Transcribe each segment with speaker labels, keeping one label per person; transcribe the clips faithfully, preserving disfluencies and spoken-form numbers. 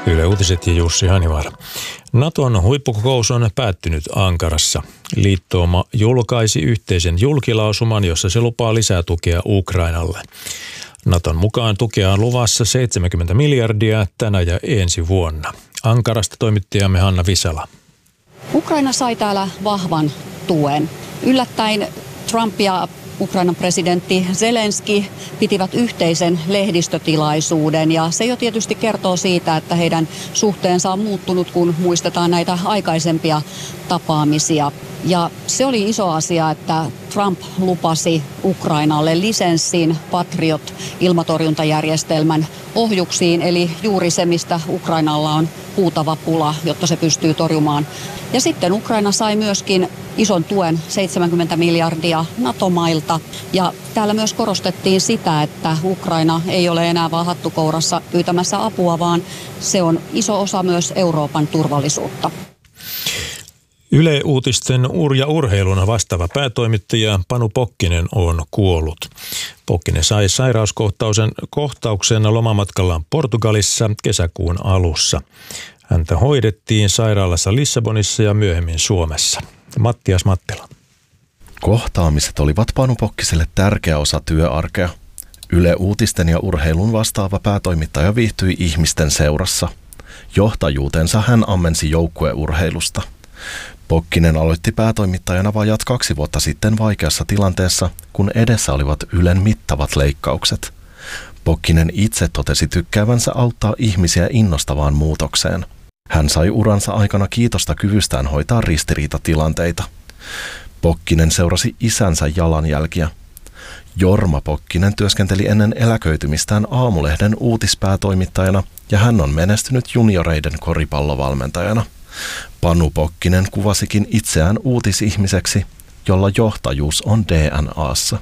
Speaker 1: Yle Uutiset ja Jussi Hanivaara. Naton huippukokous on päättynyt Ankarassa. Liittouma julkaisi yhteisen julkilausuman, jossa se lupaa lisää tukea Ukrainalle. Naton mukaan tukea on luvassa seitsemänkymmentä miljardia tänä ja ensi vuonna. Ankarasta toimittajamme Hanna Visala.
Speaker 2: Ukraina sai täällä vahvan tuen. Yllättäen Trump ja Ukrainan presidentti Zelenski pitivät yhteisen lehdistötilaisuuden ja se jo tietysti kertoo siitä, että heidän suhteensa on muuttunut, kun muistetaan näitä aikaisempia tapaamisia. Ja se oli iso asia, että Trump lupasi Ukrainalle lisenssin Patriot-ilmatorjuntajärjestelmän ohjuksiin, eli juuri se, mistä Ukrainalla on huutava pula, jotta se pystyy torjumaan. Ja sitten Ukraina sai myöskin ison tuen, seitsemänkymmentä miljardia NATO-mailta. Ja täällä myös korostettiin sitä, että Ukraina ei ole enää vaan hattukourassa pyytämässä apua, vaan se on iso osa myös Euroopan turvallisuutta.
Speaker 1: Yle Uutisten ur- ja urheilun vastaava päätoimittaja Panu Pokkinen on kuollut. Pokkinen sai sairauskohtauksen kohtauksen lomamatkallaan Portugalissa kesäkuun alussa. Häntä hoidettiin sairaalassa Lissabonissa ja myöhemmin Suomessa. Mattias Mattila.
Speaker 3: Kohtaamiset olivat Panu Pokkiselle tärkeä osa työarkea. Yle Uutisten ja urheilun vastaava päätoimittaja viihtyi ihmisten seurassa. Johtajuutensa hän ammensi joukkueurheilusta. Pokkinen aloitti päätoimittajana vajat kaksi vuotta sitten vaikeassa tilanteessa, kun edessä olivat Ylen mittavat leikkaukset. Pokkinen itse totesi tykkäävänsä auttaa ihmisiä innostavaan muutokseen. Hän sai uransa aikana kiitosta kyvystään hoitaa ristiriitatilanteita. Pokkinen seurasi isänsä jalanjälkiä. Jorma Pokkinen työskenteli ennen eläköitymistään Aamulehden uutispäätoimittajana ja hän on menestynyt junioreiden koripallovalmentajana. Panu Pokkinen kuvasikin itseään uutisihmiseksi, jolla johtajuus on D N A:ssa.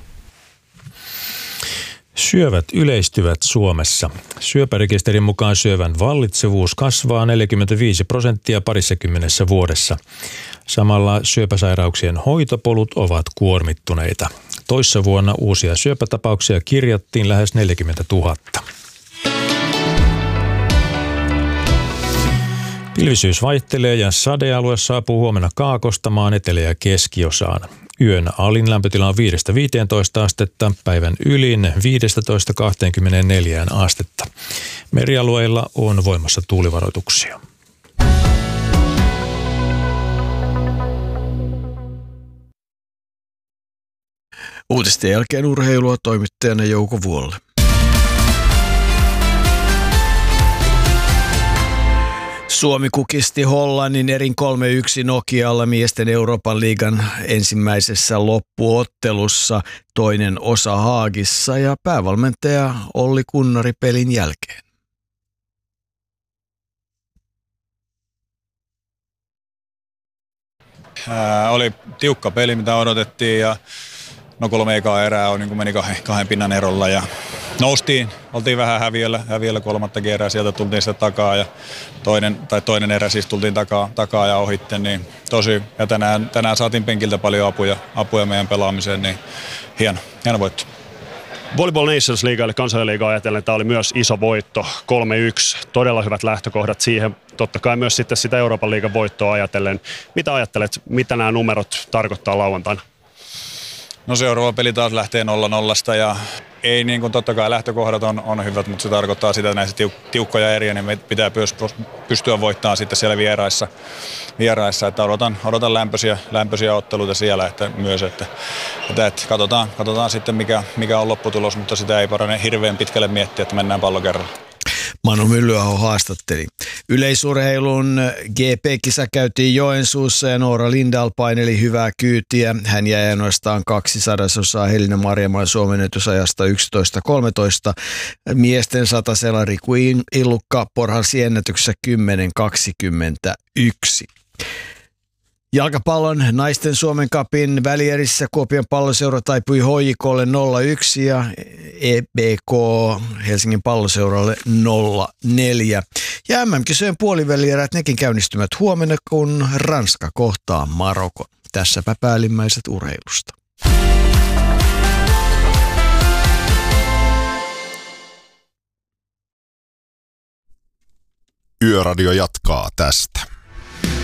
Speaker 1: Syövät yleistyvät Suomessa. Syöpärekisterin mukaan syövän vallitsevuus kasvaa neljäkymmentäviisi prosenttia parissakymmenessä vuodessa. Samalla syöpäsairauksien hoitopolut ovat kuormittuneita. Toissa vuonna uusia syöpätapauksia kirjattiin lähes neljäkymmentätuhatta. Pilvisyys vaihtelee ja sadealue saapuu huomenna Kaakostamaan etelä- ja keskiosaan. Yön alin lämpötila on viidestä viiteentoista astetta, päivän ylin viidestätoista kahteenkymmeneenneljään astetta. Merialueilla on voimassa tuulivaroituksia.
Speaker 4: Uutisten jälkeen urheilua toimittajana Jouko Vuolle. Suomi kukisti Hollannin erin kolme yksi Nokialla miesten Euroopan liigan ensimmäisessä loppuottelussa, toinen osa Haagissa ja päävalmentaja Olli Kunnari pelin jälkeen.
Speaker 5: Ää, oli tiukka peli, mitä odotettiin ja no kolme ekaa erää on, niin kuin meni kahden, kahden pinnan erolla ja noustiin, oltiin vähän häviöllä, häviöllä kolmattakin erää, sieltä tultiin sitä takaa ja toinen, tai toinen erä siis tultiin takaa, takaa ja ohitte, niin tosi, ja tänään, tänään saatiin penkiltä paljon apuja, apuja meidän pelaamiseen, niin hieno, hieno voitto.
Speaker 6: Volleyball Nations League eli kansainliigaa ajatellen, tämä oli myös iso voitto, kolme yksi, todella hyvät lähtökohdat siihen, totta kai myös sitten sitä Euroopan liigan voittoa ajatellen. Mitä ajattelet, mitä nämä numerot tarkoittaa lauantaina?
Speaker 5: No seuraava peli taas lähtee nolla nollasta ja ei niin kuin totta kai lähtökohdat on, on hyvät, mutta se tarkoittaa sitä, että näissä tiuk- tiukkoja eriä, niin me pitää pystyä voittamaan sitten siellä vieraissa, vieraissa että odotan, odotan lämpöisiä, lämpöisiä otteluita siellä että myös, että, että, että katsotaan, katsotaan sitten mikä, mikä on lopputulos, mutta sitä ei parane hirveän pitkälle miettiä, että mennään pallo kerralla.
Speaker 4: Manu Myllyaho haastatteli. Yleisurheilun G P-kisa käytiin Joensuussa ja Noora Lindahl paineli hyvää kyytiä. Hän jäi ainoastaan kaksi sadasosaa Helena Marjamaan Suomen ennätysajasta yksitoista kolmetoista. Miesten satasella Riku Illukka porhalsi ennätyksessä kymmenen kaksikymmentäyksi. Jalkapallon naisten Suomen cupin välierissä Kuopion palloseura taipui H J K:lle nolla yksi ja E B K Helsingin palloseuralle nolla neljä. Ja M M-kisojen puolivälierät nekin käynnistyvät huomenna, kun Ranska kohtaa Marokon. Tässäpä päällimmäiset urheilusta.
Speaker 7: Yöradio jatkaa tästä.